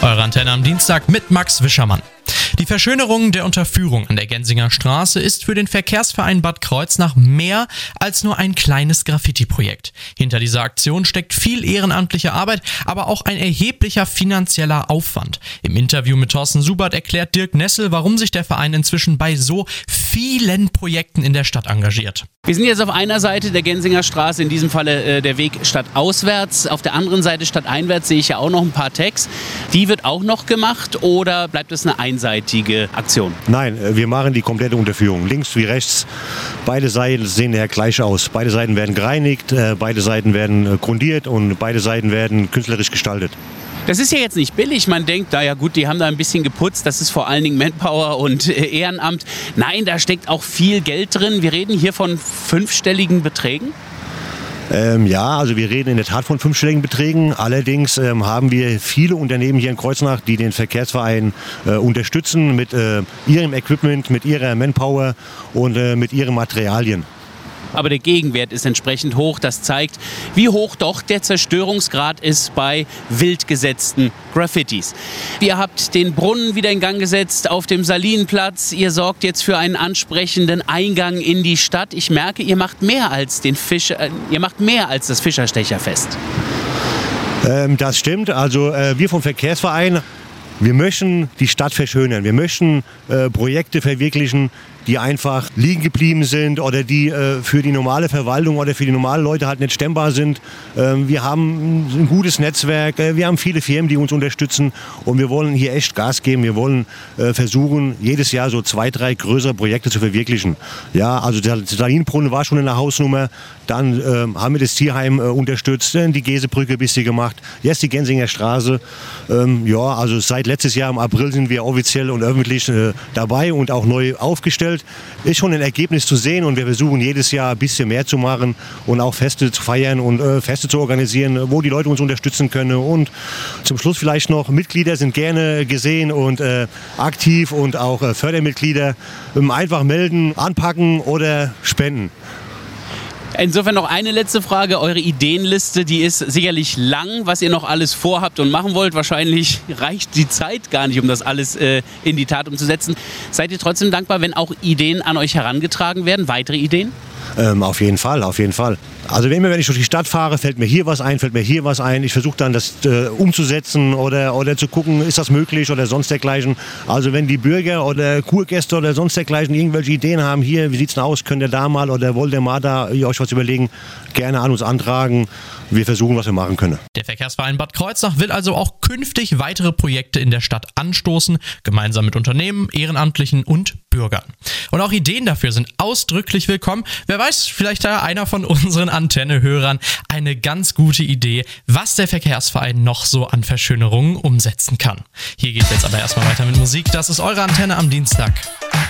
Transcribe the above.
Eure Antenne am Dienstag mit Max Wischermann. Die Verschönerung der Unterführung an der Gensinger Straße ist für den Verkehrsverein Bad Kreuznach mehr als nur ein kleines Graffiti-Projekt. Hinter dieser Aktion steckt viel ehrenamtliche Arbeit, aber auch ein erheblicher finanzieller Aufwand. Im Interview mit Thorsten Subert erklärt Dirk Nessel, warum sich der Verein inzwischen bei so vielen Projekten in der Stadt engagiert. Wir sind jetzt auf einer Seite der Gensinger Straße, in diesem Falle der Weg stadtauswärts. Auf der anderen Seite stadteinwärts sehe ich ja auch noch ein paar Tags. Die wird auch noch gemacht oder bleibt es eine einseitige Aktion? Nein, wir machen die komplette Unterführung, links wie rechts. Beide Seiten sehen ja gleich aus. Beide Seiten werden gereinigt, beide Seiten werden grundiert und beide Seiten werden künstlerisch gestaltet. Das ist ja jetzt nicht billig. Man denkt, ja gut, die haben da ein bisschen geputzt. Das ist vor allen Dingen Manpower und Ehrenamt. Nein, da steckt auch viel Geld drin. Wir reden hier von 5-stelligen Beträgen. Ja, also wir reden in der Tat von 5-stelligen Beträgen. Allerdings haben wir viele Unternehmen hier in Kreuznach, die den Verkehrsverein unterstützen mit ihrem Equipment, mit ihrer Manpower und mit ihren Materialien. Aber der Gegenwert ist entsprechend hoch. Das zeigt, wie hoch doch der Zerstörungsgrad ist bei wild gesetzten Graffitis. Ihr habt den Brunnen wieder in Gang gesetzt auf dem Salinenplatz. Ihr sorgt jetzt für einen ansprechenden Eingang in die Stadt. Ich merke, ihr macht mehr als das Fischerstecherfest. Das stimmt. Also wir vom Verkehrsverein, wir möchten die Stadt verschönern. Wir möchten Projekte verwirklichen, die einfach liegen geblieben sind oder die für die normale Verwaltung oder für die normalen Leute halt nicht stemmbar sind. Wir haben ein gutes Netzwerk, wir haben viele Firmen, die uns unterstützen und wir wollen hier echt Gas geben. Wir wollen versuchen, jedes Jahr so 2, 3 größere Projekte zu verwirklichen. Ja, also der Salinenbrunnen war schon in der Hausnummer, dann haben wir das Tierheim unterstützt, die Gesebrücke ein bisschen gemacht, jetzt die Gensinger Straße. Ja, also seit letztes Jahr im April sind wir offiziell und öffentlich dabei und auch neu aufgestellt. Ist schon ein Ergebnis zu sehen und wir versuchen jedes Jahr ein bisschen mehr zu machen und auch Feste zu feiern und Feste zu organisieren, wo die Leute uns unterstützen können. Und zum Schluss vielleicht noch, Mitglieder sind gerne gesehen und aktiv und auch Fördermitglieder. Einfach melden, anpacken oder spenden. Insofern noch eine letzte Frage. Eure Ideenliste, die ist sicherlich lang, was ihr noch alles vorhabt und machen wollt. Wahrscheinlich reicht die Zeit gar nicht, um das alles in die Tat umzusetzen. Seid ihr trotzdem dankbar, wenn auch Ideen an euch herangetragen werden? Weitere Ideen? Auf jeden Fall, auf jeden Fall. Also wenn ich durch die Stadt fahre, fällt mir hier was ein, fällt mir hier was ein. Ich versuche dann das umzusetzen oder zu gucken, ist das möglich oder sonst dergleichen. Also wenn die Bürger oder Kurgäste oder sonst dergleichen irgendwelche Ideen haben, hier, wie sieht's denn aus, könnt ihr da mal oder wollt ihr mal da euch was überlegen, gerne an uns antragen. Wir versuchen, was wir machen können. Der Verkehrsverein Bad Kreuznach will also auch künftig weitere Projekte in der Stadt anstoßen, gemeinsam mit Unternehmen, Ehrenamtlichen und Bürgern. Und auch Ideen dafür sind ausdrücklich willkommen. Wer weiß, vielleicht da einer von unseren Antenne-Hörern eine ganz gute Idee, was der Verkehrsverein noch so an Verschönerungen umsetzen kann. Hier geht es jetzt aber erstmal weiter mit Musik. Das ist eure Antenne am Dienstag.